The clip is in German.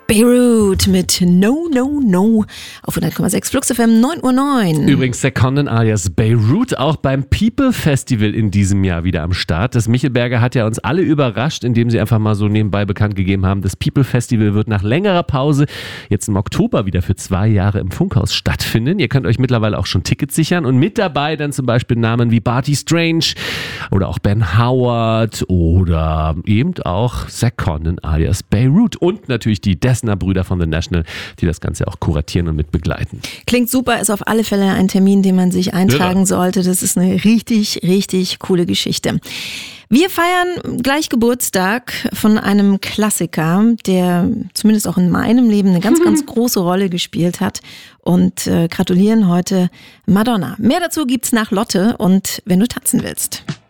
Beirut mit No, No, No auf 100,6 Flux FM 9:09 Uhr. Übrigens der Conan alias Beirut auch beim People Festival in diesem Jahr wieder am Start. Das Michelberger hat ja uns alle überrascht, indem sie einfach mal so nebenbei bekannt gegeben haben, das People Festival wird nach längerer Pause jetzt im Oktober wieder für 2 Jahre im Funkhaus stattfinden. Ihr könnt euch mittlerweile auch schon Tickets sichern und mit dabei dann zum Beispiel Namen wie Barty Strange oder auch Ben Howard oder eben auch Zach Conan alias Beirut und natürlich die Brüder von The National, die das Ganze auch kuratieren und mit begleiten. Klingt super, ist auf alle Fälle ein Termin, den man sich eintragen sollte. Das ist eine richtig, richtig coole Geschichte. Wir feiern gleich Geburtstag von einem Klassiker, der zumindest auch in meinem Leben eine ganz, ganz große Rolle gespielt hat und gratulieren heute Madonna. Mehr dazu gibt's nach Lotte und wenn du tanzen willst.